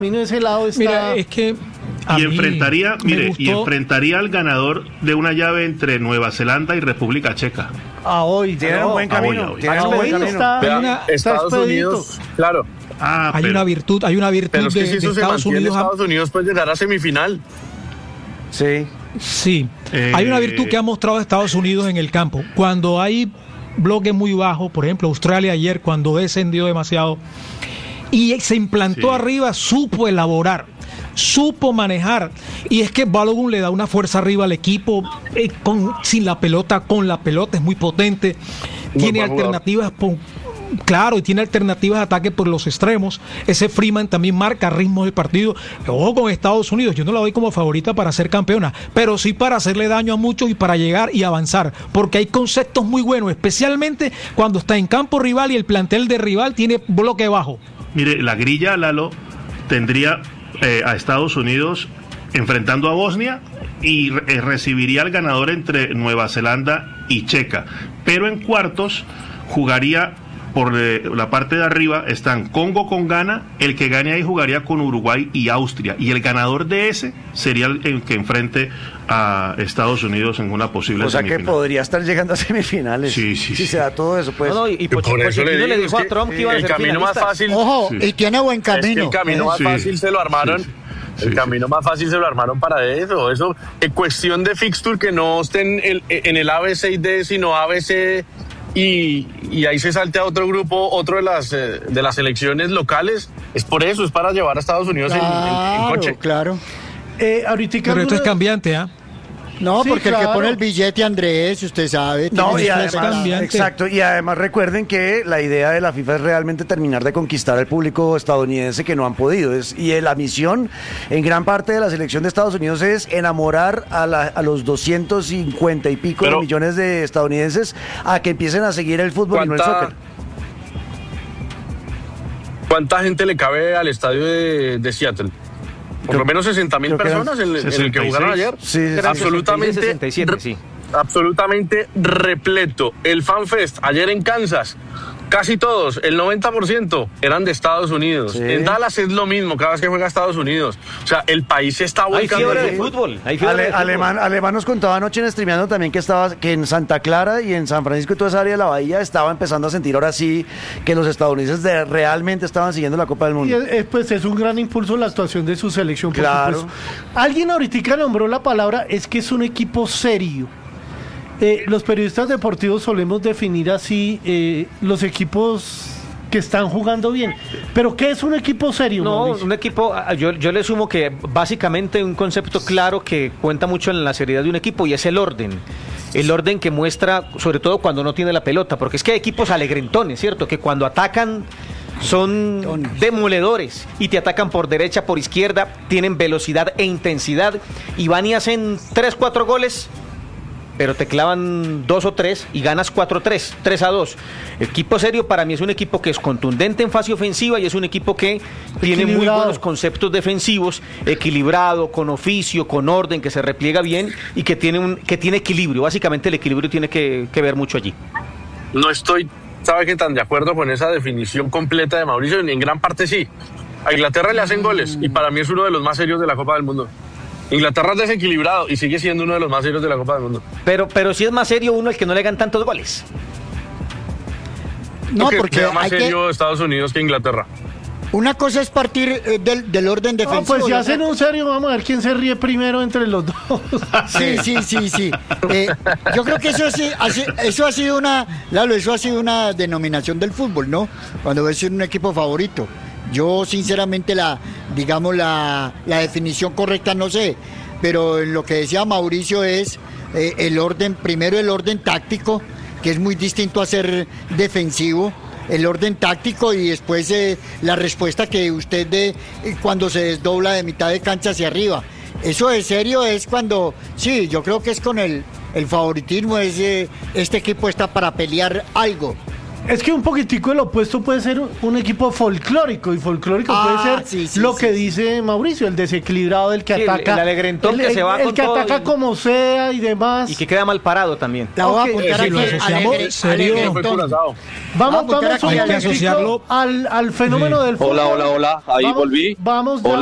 de ese lado está... Mira, es que enfrentaría al ganador de una llave entre Nueva Zelanda y República Checa. Hoy tienen un buen camino. Tienen un buen camino. Estados Unidos, claro. Hay una virtud pero es que si de eso Estados se Unidos. Estados Unidos puede llegar a semifinal. Sí. Hay una virtud que ha mostrado Estados Unidos en el campo. Cuando hay bloque muy bajo, por ejemplo, Australia ayer, cuando descendió demasiado y se implantó arriba, supo elaborar, supo manejar, y es que Balogun le da una fuerza arriba al equipo, sin la pelota, con la pelota es muy potente, tiene alternativas y tiene alternativas de ataque por los extremos. Ese Freeman también marca ritmo del partido. Ojo con Estados Unidos, yo no la doy como favorita para ser campeona, pero sí para hacerle daño a muchos y para llegar y avanzar, porque hay conceptos muy buenos, especialmente cuando está en campo rival y el plantel de rival tiene bloque bajo. Mire, la grilla, Lalo, tendría a Estados Unidos enfrentando a Bosnia y recibiría al ganador entre Nueva Zelanda y Checa, pero en cuartos jugaría por la parte de arriba, están Congo con Ghana, el que gane ahí jugaría con Uruguay y Austria, y el ganador de ese sería el que enfrente a Estados Unidos en una posible semifinal. Que podría estar llegando a semifinales. Sí. Si se da todo eso, pues. Y por eso le dijo a Trump que iba a ser camino más fácil. Ojo, y tiene buen camino. Es que el camino más fácil se lo armaron. El camino más fácil se lo armaron para eso. Eso, en cuestión de fixture, que no estén en el ABC y D, sino ABC. Y ahí se salte a otro grupo, otro de las elecciones locales. Es por eso, es para llevar a Estados Unidos en coche. Claro. Pero esto es cambiante, ¿ah? No, porque el que pone el billete, Andrés, usted sabe. No, y además, exacto, y además recuerden que la idea de la FIFA es realmente terminar de conquistar al público estadounidense, que no han podido. La misión en gran parte de la selección de Estados Unidos es enamorar a los 250 y pico de millones de estadounidenses a que empiecen a seguir el fútbol y no el soccer. ¿Cuánta gente le cabe al estadio de Seattle? Por lo menos 60.000 personas en el que jugaron ayer. Sí, absolutamente 67, sí. Absolutamente repleto. El FanFest ayer en Kansas, casi todos, el 90% eran de Estados Unidos. Sí. En Dallas es lo mismo cada vez que juega Estados Unidos. O sea, el país se está volcando. Hay fiebre de fútbol. Alemán nos contaba anoche en streameando también que en Santa Clara y en San Francisco y toda esa área de la bahía estaba empezando a sentir ahora sí que los estadounidenses realmente estaban siguiendo la Copa del Mundo. Y pues es un gran impulso la actuación de su selección, por supuesto. Alguien ahorita nombró la palabra, es que es un equipo serio. Los periodistas deportivos solemos definir así los equipos que están jugando bien. ¿Pero qué es un equipo serio, No, Mauricio? un equipo, yo le sumo que básicamente un concepto claro que cuenta mucho en la seriedad de un equipo, y es el orden. El orden que muestra, sobre todo cuando no tiene la pelota, porque es que hay equipos alegrentones, ¿cierto? Que cuando atacan son demoledores y te atacan por derecha, por izquierda, tienen velocidad e intensidad y van y hacen 3-4 goles, pero te clavan 2 o 3 y ganas 4-3, 3-2. El equipo serio para mí es un equipo que es contundente en fase ofensiva y es un equipo que tiene muy buenos conceptos defensivos, equilibrado, con oficio, con orden, que se repliega bien y que tiene equilibrio. Básicamente el equilibrio tiene que ver mucho allí. No estoy, ¿sabe qué tan de acuerdo con esa definición completa de Mauricio? En gran parte sí. A Inglaterra le hacen goles y para mí es uno de los más serios de la Copa del Mundo. Inglaterra es desequilibrado y sigue siendo uno de los más serios de la Copa del Mundo. Pero sí es más serio uno el que no le hagan tantos goles. No, porque es más serio Estados Unidos que Inglaterra. Una cosa es partir del orden defensivo. No, pues si hacen un serio, vamos a ver quién se ríe primero entre los dos. Sí. Yo creo que eso ha sido una denominación del fútbol, ¿no? Cuando ves un equipo favorito. Yo sinceramente la definición correcta no sé, pero lo que decía Mauricio es el orden táctico, que es muy distinto a ser defensivo, el orden táctico y después la respuesta que usted dé cuando se desdobla de mitad de cancha hacia arriba. Eso de serio es cuando, sí, yo creo que es con el favoritismo, este equipo está para pelear algo. Es que un poquitico el opuesto puede ser un equipo folclórico, y folclórico puede ser lo que dice Mauricio, el desequilibrado del que ataca. El alegrentón que se va el con que todo ataca como sea y demás. Y que queda mal parado también. La voy a apuntar aquí, Vamos hay que asociarlo al fenómeno del fútbol. Hola, ahí volví. Vamos